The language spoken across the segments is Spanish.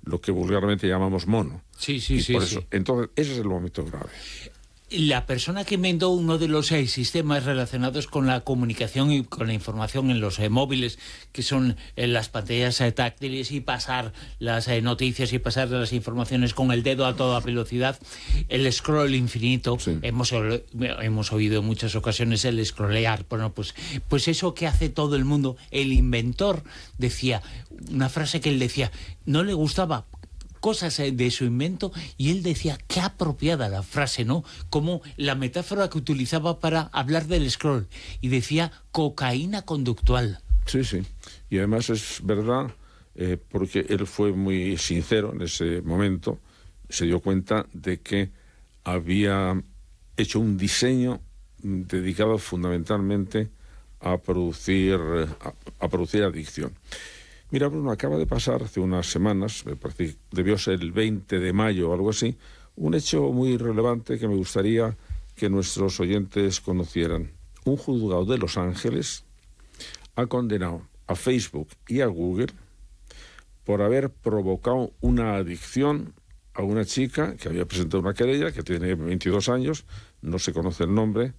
lo que vulgarmente llamamos mono. Sí. Entonces, ese es el momento grave. La persona que inventó uno de los sistemas relacionados con la comunicación y con la información en los móviles, que son las pantallas táctiles, y pasar las noticias y pasar las informaciones con el dedo a toda velocidad, el scroll infinito, sí. hemos oído en muchas ocasiones el scrollear. Bueno, pues eso que hace todo el mundo. El inventor decía, una frase que él decía, no le gustaba cosas de su invento, y él decía, qué apropiada la frase, ¿no? Como la metáfora que utilizaba para hablar del scroll, y decía cocaína conductual. Sí. Y además es verdad, porque él fue muy sincero en ese momento, se dio cuenta de que había hecho un diseño dedicado fundamentalmente a producir adicción. Mira, Bruno, acaba de pasar hace unas semanas, me parece, debió ser el 20 de mayo o algo así, un hecho muy relevante que me gustaría que nuestros oyentes conocieran. Un juzgado de Los Ángeles ha condenado a Facebook y a Google por haber provocado una adicción a una chica que había presentado una querella, que tiene 22 años, no se conoce el nombre,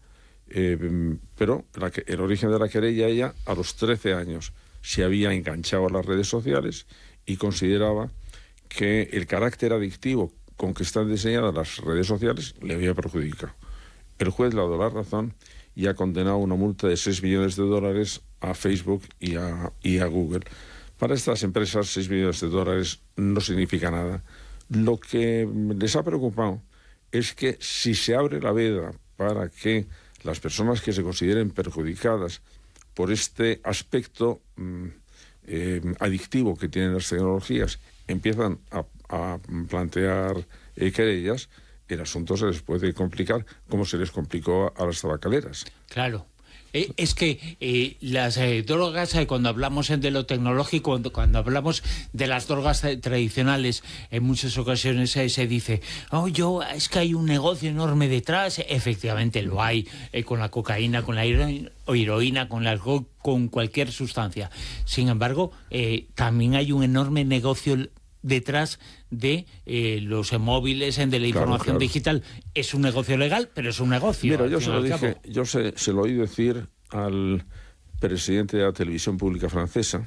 pero el origen de la querella, ella a los 13 años se había enganchado a las redes sociales y consideraba que el carácter adictivo con que están diseñadas las redes sociales le había perjudicado. El juez le ha dado la razón y ha condenado una multa de $6 millones a Facebook y a Google. Para estas empresas, $6 millones no significa nada. Lo que les ha preocupado es que si se abre la veda para que las personas que se consideren perjudicadas por este aspecto adictivo que tienen las tecnologías empiezan a plantear querellas, el asunto se les puede complicar como se les complicó a las tabacaleras. Claro. Es que las drogas, cuando hablamos de lo tecnológico, cuando hablamos de las drogas tradicionales, en muchas ocasiones se dice, es que hay un negocio enorme detrás. Efectivamente lo hay, con la cocaína, con la heroína, con el alcohol, con cualquier sustancia. Sin embargo, también hay un enorme negocio detrás de los móviles, de la información digital. Es un negocio legal, pero es un negocio. Mira, yo se lo dije, se lo oí decir al presidente de la televisión pública francesa,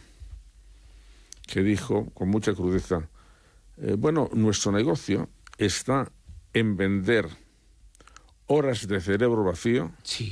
que dijo con mucha crudeza, nuestro negocio está en vender horas de cerebro vacío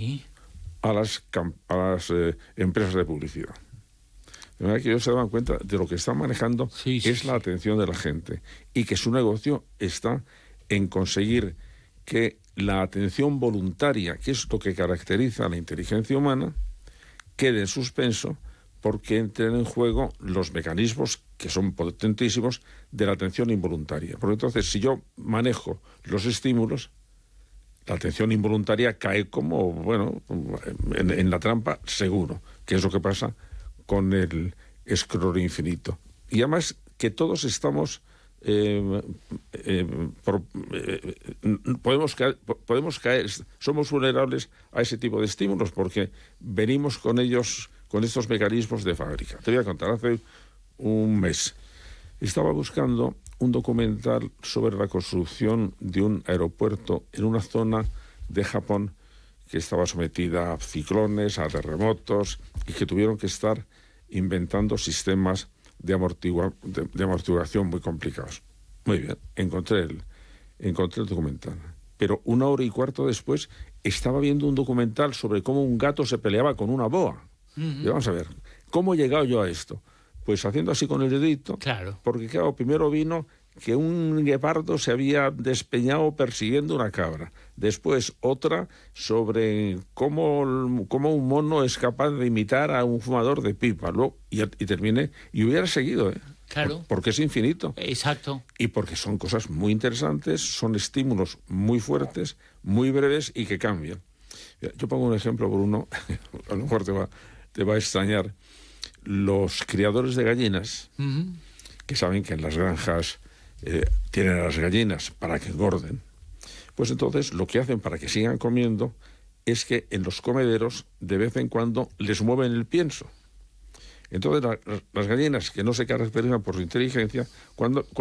a las empresas de publicidad. De manera que ellos se daban cuenta de lo que están manejando es la atención de la gente, y que su negocio está en conseguir que la atención voluntaria, que es lo que caracteriza a la inteligencia humana, quede en suspenso, porque entren en juego los mecanismos que son potentísimos de la atención involuntaria. Porque entonces, si yo manejo los estímulos, la atención involuntaria cae como, en la trampa seguro, que es lo que pasa con el scroll infinito. Y además que todos estamos podemos caer, somos vulnerables a ese tipo de estímulos, porque venimos con ellos, con estos mecanismos de fábrica. Te voy a contar, hace un mes estaba buscando un documental sobre la construcción de un aeropuerto en una zona de Japón que estaba sometida a ciclones, a terremotos, y que tuvieron que estar inventando sistemas de amortiguación muy complicados. Muy bien, encontré el documental. Pero 1 hora y cuarto después estaba viendo un documental sobre cómo un gato se peleaba con una boa. Y vamos a ver, ¿cómo he llegado yo a esto? Pues haciendo así con el dedito, porque claro, primero vino que un guepardo se había despeñado persiguiendo una cabra. Después otra sobre cómo un mono es capaz de imitar a un fumador de pipa. Luego, y terminé, y hubiera seguido, Claro. Porque es infinito. Exacto. Y porque son cosas muy interesantes, son estímulos muy fuertes, muy breves y que cambian. Yo pongo un ejemplo, Bruno, a lo mejor te va a extrañar. Los criadores de gallinas, que saben que en las granjas tienen a las gallinas para que engorden, pues entonces lo que hacen para que sigan comiendo es que en los comederos de vez en cuando les mueven el pienso. Entonces las gallinas, que no se caracterizan por su inteligencia, cuando